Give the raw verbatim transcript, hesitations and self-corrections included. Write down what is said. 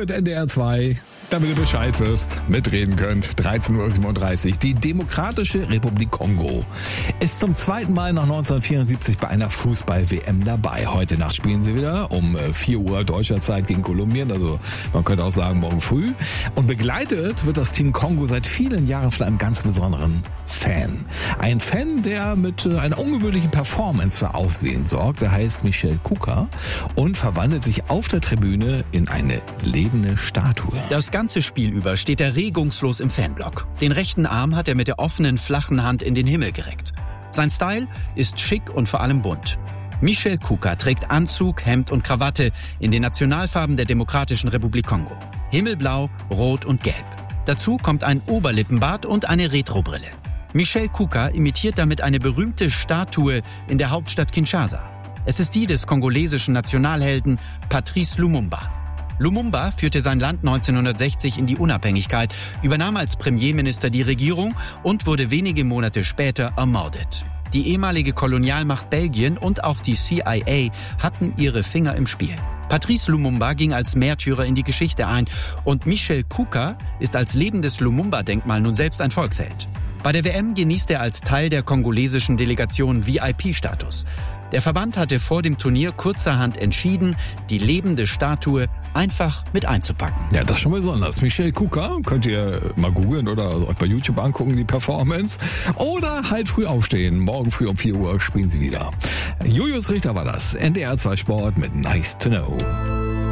hört N D R zwei, damit ihr Bescheid wisst, mitreden könnt. dreizehn Uhr siebenunddreißig. Die Demokratische Republik Kongo ist zum zweiten Mal nach neunzehnhundertvierundsiebzig bei einer Fußball-W M dabei. Heute Nacht spielen sie wieder um vier Uhr deutscher Zeit gegen Kolumbien. Also man könnte auch sagen morgen früh. Und begleitet wird das Team Kongo seit vielen Jahren von einem ganz besonderen Fan. Ein Fan, der mit einer ungewöhnlichen Performance für Aufsehen sorgt. Der heißt Michel Kuka und verwandelt sich auf der Tribüne in eine lebende Statue. Das ganze Spiel über steht er regungslos im Fanblock. Den rechten Arm hat er mit der offenen, flachen Hand in den Himmel gereckt. Sein Style ist schick und vor allem bunt. Michel Kuka trägt Anzug, Hemd und Krawatte in den Nationalfarben der Demokratischen Republik Kongo. Himmelblau, Rot und Gelb. Dazu kommt ein Oberlippenbart und eine Retrobrille. Michel Kuka imitiert damit eine berühmte Statue in der Hauptstadt Kinshasa. Es ist die des kongolesischen Nationalhelden Patrice Lumumba. Lumumba führte sein Land neunzehnhundertsechzig in die Unabhängigkeit, übernahm als Premierminister die Regierung und wurde wenige Monate später ermordet. Die ehemalige Kolonialmacht Belgien und auch die C I A hatten ihre Finger im Spiel. Patrice Lumumba ging als Märtyrer in die Geschichte ein und Michel Kuka ist als lebendes Lumumba-Denkmal nun selbst ein Volksheld. Bei der W M genießt er als Teil der kongolesischen Delegation V I P-Status. Der Verband hatte vor dem Turnier kurzerhand entschieden, die lebende Statue einfach mit einzupacken. Ja, das ist schon besonders. Michel Kuka, könnt ihr mal googeln oder euch bei YouTube angucken, die Performance. Oder halt früh aufstehen. Morgen früh um vier Uhr spielen sie wieder. Julius Richter war das. N D R zwei Sport mit Nice to Know.